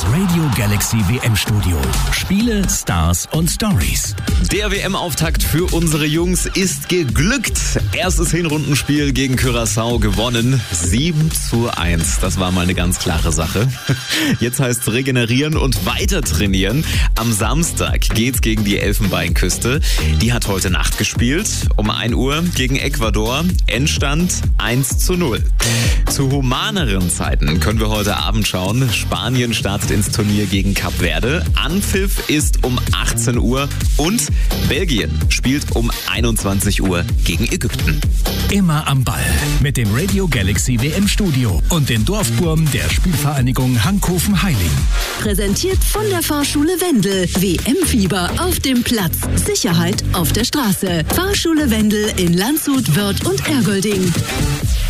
Radio Galaxy WM-Studio. Spiele, Stars und Stories. Der WM-Auftakt für unsere Jungs ist geglückt. Erstes Hinrundenspiel gegen Curaçao gewonnen. 7:1. Das war mal eine ganz klare Sache. Jetzt heißt es regenerieren und weiter trainieren. Am Samstag geht's gegen die Elfenbeinküste. Die hat heute Nacht gespielt. Um 1 Uhr gegen Ecuador. Endstand 1:0. Zu humaneren Zeiten können wir heute Abend schauen. Spanien startet ins Turnier gegen Kap Verde. Anpfiff ist um 18 Uhr und Belgien spielt um 21 Uhr gegen Ägypten. Immer am Ball mit dem Radio Galaxy WM-Studio und den Dorfburm der Spielvereinigung Hankhofen-Heiling. Präsentiert von der Fahrschule Wendel. WM-Fieber auf dem Platz. Sicherheit auf der Straße. Fahrschule Wendel in Landshut, Wörth und Ergolding.